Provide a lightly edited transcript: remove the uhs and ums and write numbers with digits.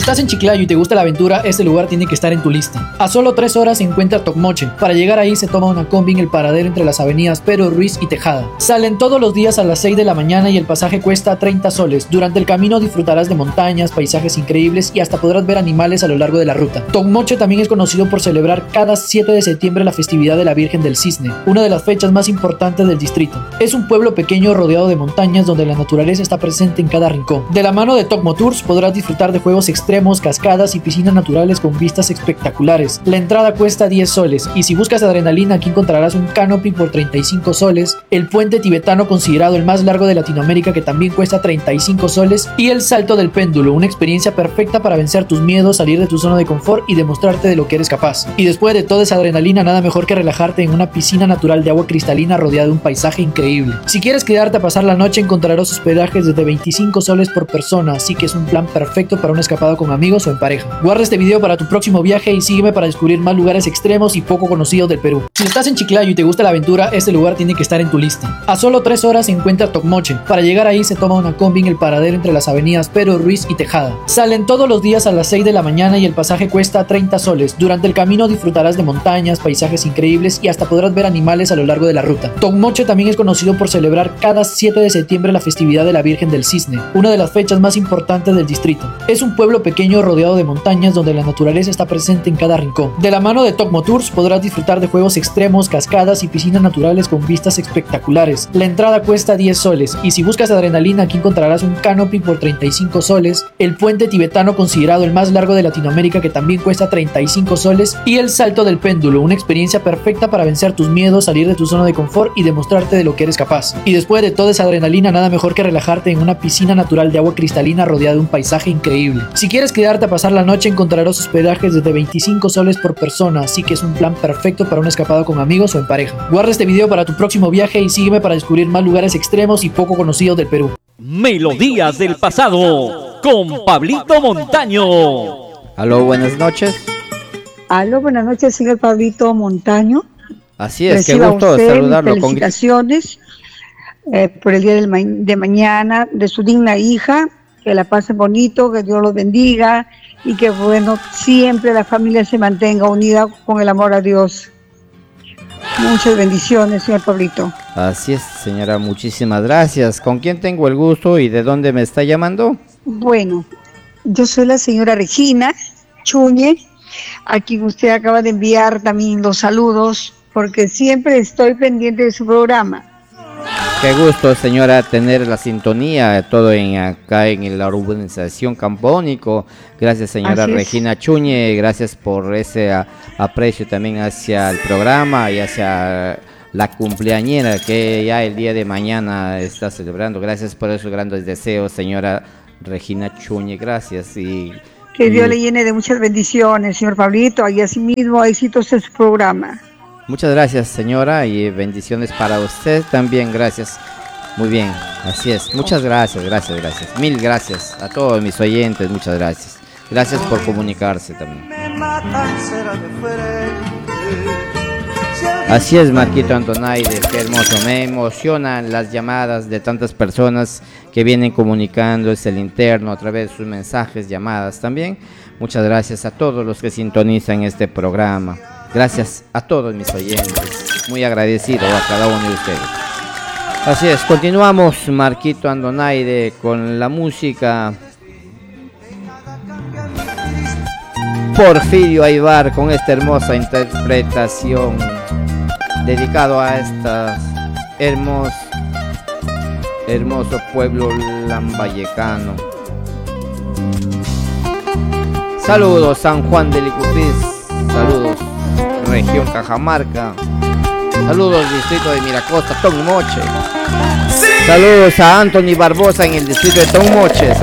estás en Chiclayo y te gusta la aventura, este lugar tiene que estar en tu lista. A solo 3 horas se encuentra Tocmoche. Para llegar ahí se toma una combi en el paradero entre las avenidas Pedro Ruiz y Tejada. Salen todos los días a las 6 de la mañana y el pasaje cuesta 30 soles. Durante el camino disfrutarás de montañas, paisajes increíbles y hasta podrás ver animales a lo largo de la ruta. Tocmoche también es conocido por celebrar cada 7 de septiembre la festividad de la Virgen del Cisne, una de las fechas más importantes del distrito. Es un pueblo pequeño rodeado de montañas donde la naturaleza está presente en cada rincón. De la mano de Tocmo Tours podrás disfrutar de juegos extremos, cascadas y piscinas naturales con vistas espectaculares. La entrada cuesta 10 soles y si buscas adrenalina aquí encontrarás un canopy por 35 soles, el puente tibetano considerado el más largo de Latinoamérica que también cuesta 35 soles y el salto del péndulo, una experiencia perfecta para vencer tus miedos, salir de tu zona de confort y demostrarte de lo que eres capaz. Y después de toda esa adrenalina nada mejor que relajarte en una piscina natural de agua cristalina rodeada de un paisaje increíble. Si quieres quedarte a pasar la noche encontrarás hospedajes desde 25 soles por persona, así que es un plan perfecto para una escapada con amigos o en pareja. Guarda este video para tu próximo viaje y sígueme para descubrir más lugares extremos y poco conocidos del Perú. Si estás en Chiclayo y te gusta la aventura, este lugar tiene que estar en tu lista. A solo 3 horas se encuentra Tocmoche. Para llegar ahí se toma una combi en el paradero entre las avenidas Pedro Ruiz y Tejada. Salen todos los días a las 6 de la mañana y el pasaje cuesta 30 soles. Durante el camino disfrutarás de montañas, paisajes increíbles y hasta podrás ver animales a lo largo de la ruta. Tocmoche también es conocido por celebrar cada 7 de septiembre la festividad de la Virgen del Cisne, una de las fechas más importantes del distrito. Es un pueblo pequeño rodeado de montañas donde la naturaleza está presente en cada rincón. De la mano de Tocmo Tours podrás disfrutar de juegos extremos, cascadas y piscinas naturales con vistas espectaculares. La entrada cuesta 10 soles y si buscas adrenalina aquí encontrarás un canopy por 35 soles, el puente tibetano considerado el más largo de Latinoamérica que también cuesta 35 soles y el salto del péndulo, una experiencia perfecta para vencer tus miedos, salir de tu zona de confort y demostrarte de lo que eres capaz. Y después de toda esa adrenalina nada mejor que relajarte en una piscina natural de agua cristalina rodeada de un paisaje increíble. Si quieres quedarte a pasar la noche encontrarás hospedajes desde 25 soles por persona, así que es un plan perfecto para una escapada con amigos o en pareja. Guarda este video para tu próximo viaje y sígueme para descubrir más lugares extremos y poco conocidos del Perú. Melodías del pasado con Pablito Montaño. Aló, buenas noches. Aló, buenas noches, señor Pablito Montaño. Así es, Reciba qué gusto usted saludarlo. Felicitaciones por el día de mañana de su digna hija. Que la pasen bonito, que Dios los bendiga y que, bueno, siempre la familia se mantenga unida con el amor a Dios. Muchas bendiciones, señor Pablito. Así es, señora, muchísimas gracias. ¿Con quién tengo el gusto y de dónde me está llamando? Bueno, yo soy la señora Regina Chuñe, a quien usted acaba de enviar también los saludos, porque siempre estoy pendiente de su programa. Qué gusto, señora, tener la sintonía, todo acá en la urbanización Campónico. Gracias, señora Regina Chuñe, gracias por ese aprecio también hacia el programa y hacia la cumpleañera que ya el día de mañana está celebrando. Gracias por esos grandes deseos, señora Regina Chuñe, gracias. Que Dios le llene de muchas bendiciones, señor Pablito, y asimismo éxitos en su programa. Muchas gracias, señora, y bendiciones para usted también, gracias. Muy bien, así es. Muchas gracias, gracias. Mil gracias a todos mis oyentes, muchas gracias. Gracias por comunicarse también. Así es, Marquito Antonaide, qué hermoso. Me emocionan las llamadas de tantas personas que vienen comunicando, es el interno a través de sus mensajes, llamadas también. Muchas gracias a todos los que sintonizan este programa. Gracias a todos mis oyentes, muy agradecido a cada uno de ustedes. Así es, continuamos, Marquito Andonaide, con la música. Porfirio Aybar con esta hermosa interpretación, dedicado a este hermoso pueblo lambayecano. Saludos, San Juan de Licupís, saludos, región Cajamarca, saludos, distrito de Miracosta, Tocmoche, saludos a Anthony Barbosa en el distrito de Tocmoche,